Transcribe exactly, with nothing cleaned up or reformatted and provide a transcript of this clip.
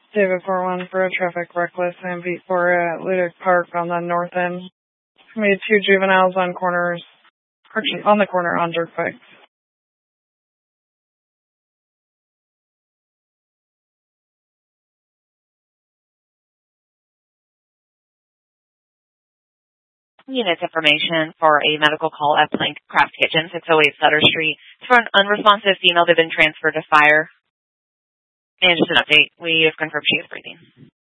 David four one for a traffic reckless and V four at Ludic Park on the north end. Made two juveniles on corners, on the corner on dirt bikes. Units information for a medical call at Plank Craft Kitchen, six oh eight Sutter Street. It's for an unresponsive female. They've been transferred to fire. And just an update, we have confirmed she is breathing.